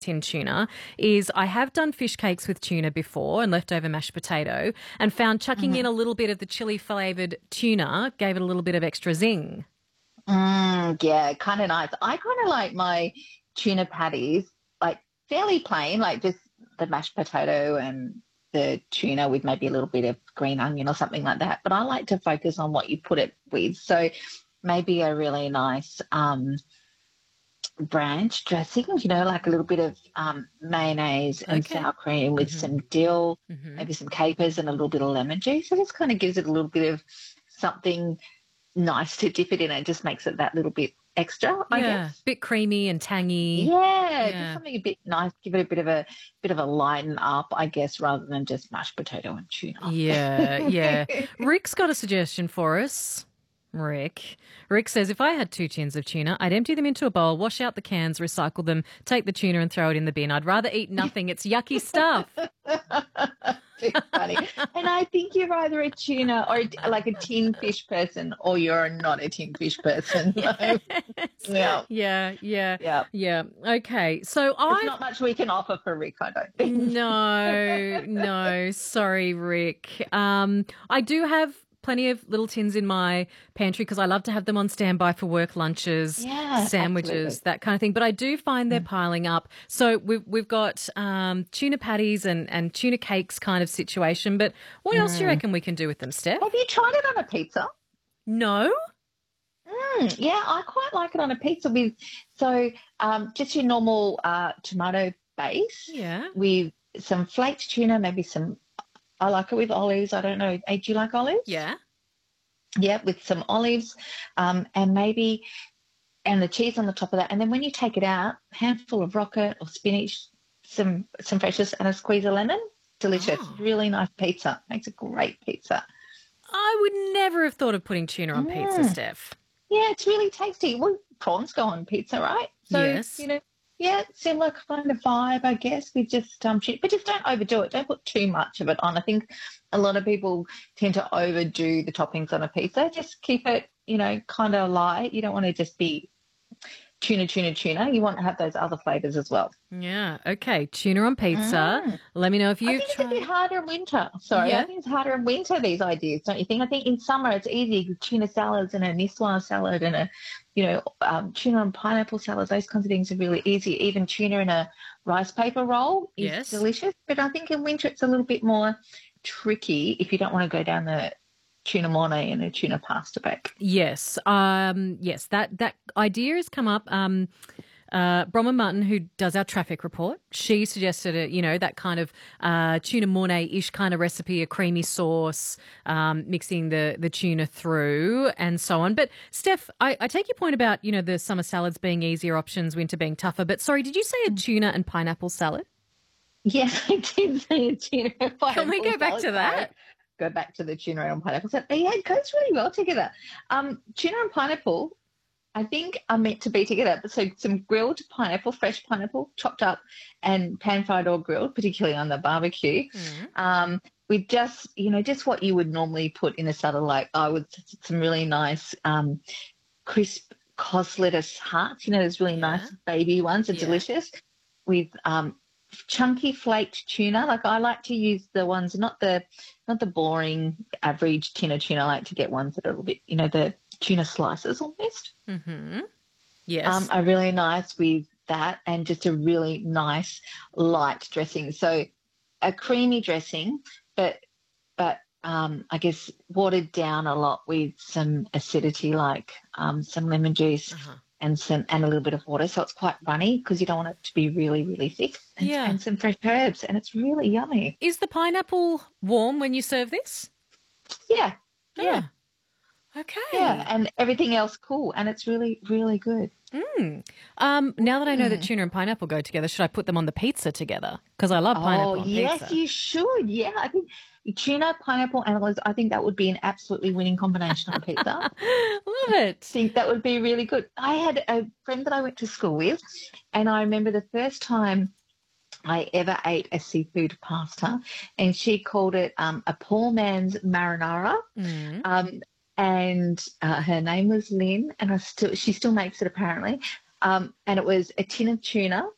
tinned tuna is I have done fish cakes with tuna before and leftover mashed potato and found chucking in a little bit of the chili flavoured tuna gave it a little bit of extra zing. Yeah, kind of nice. I kind of like my tuna patties like fairly plain, like just the mashed potato and the tuna with maybe a little bit of green onion or something like that. But I like to focus on what you put it with. So maybe a really nice branch dressing, like a little bit of mayonnaise and Okay. sour cream with some dill, maybe some capers and a little bit of lemon juice. So this kind of gives it a little bit of something nice to dip it in. It just makes it that little bit extra, I Yeah, guess. bit creamy and tangy. Yeah, just Yeah. something a bit nice. Give it a bit of a lighten up, I guess, rather than just mashed potato and tuna. Yeah, yeah. Rick's got a suggestion for us. Rick. Rick says, if I had 2 tins of tuna, I'd empty them into a bowl, wash out the cans, recycle them, take the tuna and throw it in the bin. I'd rather eat nothing. It's yucky stuff. Too funny. And I think you're either a tuna or like a tin fish person, or you're not a tin fish person. Yes. Yeah, Yeah, yeah, yeah. yeah. Okay. So There's I've not much we can offer for Rick, I don't think. no, no, sorry, Rick. I do have plenty of little tins in my pantry because I love to have them on standby for work lunches, Yeah, sandwiches, absolutely. that kind of thing. But I do find they're piling up. So we've got tuna patties and tuna cakes kind of situation. But what else do you reckon we can do with them, Steph? Have you tried it on a pizza? No. Yeah, I quite like it on a pizza with just your normal tomato base Yeah. with some flaked tuna, maybe some. I like it with olives. I don't know. Do you like olives? Yeah. Yeah, with some olives, and maybe and the cheese on the top of that. And then when you take it out, handful of rocket or spinach, some freshness, and a squeeze of lemon. Delicious. Oh. Really nice pizza. Makes a great pizza. I would never have thought of putting tuna on pizza, Mm. Steph. Yeah, it's really tasty. Well, prawns go on pizza, right? So, Yes. yeah, similar kind of vibe, I guess, with just but just don't overdo it. Don't put too much of it on. I think a lot of people tend to overdo the toppings on a pizza. Just keep it, kind of light. You don't want to just be tuna, tuna, tuna. You want to have those other flavors as well. Yeah. Okay. Tuna on pizza. Mm. Let me know if I you've think it's a bit tried. harder in winter. Sorry, I Yeah. think it's harder in winter, these ideas, don't you think? I think in summer it's easy. Tuna salads and a niswa salad and tuna and pineapple salad, those kinds of things are really easy. Even tuna in a rice paper roll is Yes. delicious. But I think in winter it's a little bit more tricky if you don't want to go down the tuna mornay and a tuna pasta bake. Yes. Yes. That idea has come up. Bronwyn Martin, who does our traffic report, she suggested that kind of tuna mornay-ish kind of recipe, a creamy sauce, mixing the tuna through and so on. But Steph, I take your point about, the summer salads being easier options, winter being tougher. But sorry, did you say a tuna and pineapple salad? Yes, I did say a tuna and pineapple Can we go back salad. to that? Go back to the tuna and pineapple salad. But yeah, it goes really well together. Tuna and pineapple, I think, are meant to be together. So some grilled pineapple, fresh pineapple, chopped up and pan fried or grilled, particularly on the barbecue. With just what you would normally put in a salad, like with some really nice crisp cos lettuce hearts. Those really nice baby ones are delicious. With chunky flaked tuna. Like I like to use the ones, not the boring average tin of tuna. I like to get ones that are a little bit, the tuna slices almost. Mm-hmm. Yes. Are really nice with that, and just a really nice light dressing. So a creamy dressing, but I guess watered down a lot with some acidity, like some lemon juice and a little bit of water. So it's quite runny because you don't want it to be really, really thick. And some fresh herbs, and it's really yummy. Is the pineapple warm when you serve this? Yeah, yeah. Okay. Yeah, and everything else cool, and it's really, really good. Now that I know that tuna and pineapple go together, should I put them on the pizza together? Because I love pineapple on yes, pizza. you should. Yeah, I think tuna, pineapple, and olives, I think that would be an absolutely winning combination on pizza. Love it. I think that would be really good. I had a friend that I went to school with, and I remember the first time I ever ate a seafood pasta, and she called it a poor man's marinara. And her name was Lynn, and she still makes it apparently. And it was a tin of tuna,